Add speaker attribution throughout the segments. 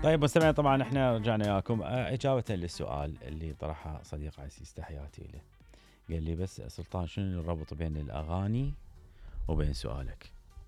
Speaker 1: طيب مستمعين، طبعا احنا رجعنا وياكم. اجابه للسؤال اللي طرحه صديق عزيز تحياتي له، قال لي بس سلطان شنو الربط بين الاغاني وبين سؤالك؟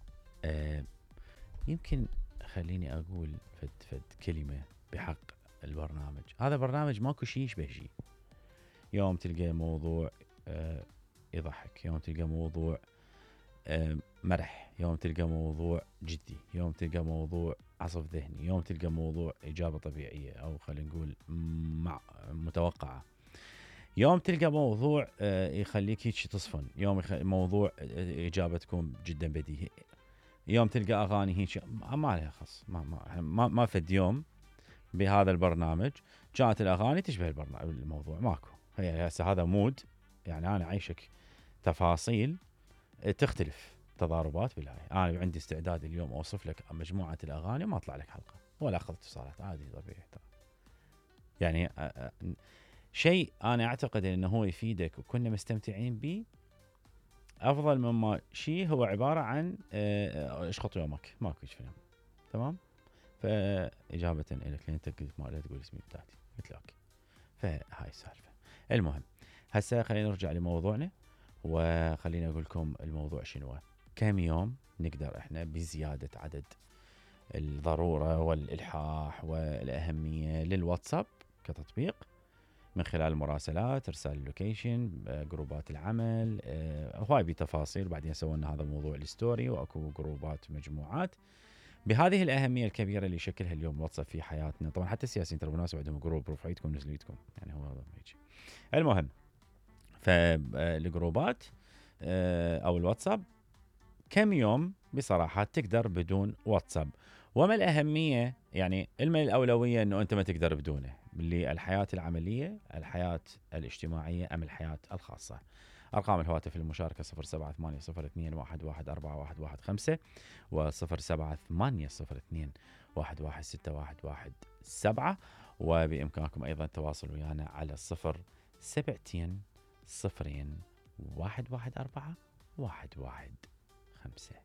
Speaker 1: يمكن خليني اقول فد كلمه بحق البرنامج. هذا برنامج ماكو شيء يشبه شيء. يوم تلقى موضوع يضحك، يوم تلقى موضوع مرح، يوم تلقى موضوع جدي، يوم تلقى موضوع عصف ذهني، يوم تلقى موضوع إجابة طبيعية أو خلينا نقول متوقعة، يوم تلقى موضوع يخليك هيك تصفن، يوم موضوع إجابة تكون جدا بديهي، يوم تلقى أغاني هيك ما لها خص. ما فد يوم بهذا البرنامج جاءت الأغاني تشبه الموضوع ماكو. هي هسه هذا مود، يعني أنا عايشك تفاصيل تختلف تضاربات بالهاي. أنا عندي استعداد اليوم أوصف لك مجموعة الأغاني وما أطلع لك حلقة ولا أخذ اتصالات، عادي طبيعي. يعني شيء أنا أعتقد أنه هو يفيدك وكنا مستمتعين به أفضل مما شيء هو عبارة عن اشخط يومك ماكو فيلم. تمام. فإجابة إليك لأن أنت قلت ما لا تقول اسمي بتاعتي، قلت لك فهاي السالفة. المهم هسه خلينا نرجع لموضوعنا، وخلينا أقول لكم الموضوع شنو. كم يوم نقدر إحنا بزيادة عدد الضرورة والإلحاح والأهمية للواتساب كتطبيق من خلال المراسلات، إرسال اللوكيشن، جروبات العمل، هواي بتفاصيل. بعدين سوينا هذا الموضوع الستوري وأكو جروبات مجموعات بهذه الأهمية الكبيرة اللي يشكلها اليوم الواتساب في حياتنا. طبعا حتى السياسيين ترى بالمناسبة عندهم جروب رفعيتكم نزليتكم، يعني هو هذا يجي. المهم فالجروبات أو الواتساب كم يوم بصراحة تقدر بدون واتساب، وما الأهمية يعني الأولوية أنه أنت ما تقدر بدونه اللي الحياة العملية، الحياة الاجتماعية أم الحياة الخاصة. أرقام الهواتف للمشاركة 0780211415 و078021161117، وبإمكانكم أيضا التواصل ويانا على 0720114115.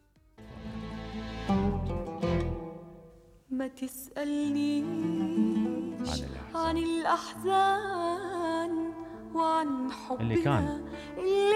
Speaker 2: ما تسألنيش عن الأحزان وعن حبنا
Speaker 1: اللي كان